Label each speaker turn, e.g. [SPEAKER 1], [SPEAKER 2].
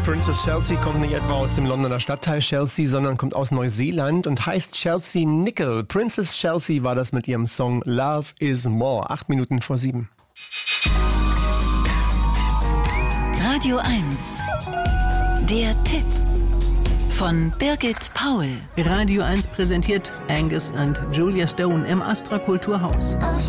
[SPEAKER 1] Princess Chelsea kommt nicht etwa aus dem Londoner Stadtteil Chelsea, sondern kommt aus Neuseeland und heißt Chelsea Nickel. Princess Chelsea war das mit ihrem Song Love is More. 7:08.
[SPEAKER 2] Radio 1. Der Tipp von Birgit Paul.
[SPEAKER 3] Radio 1 präsentiert Angus und Julia Stone im Astra Kulturhaus.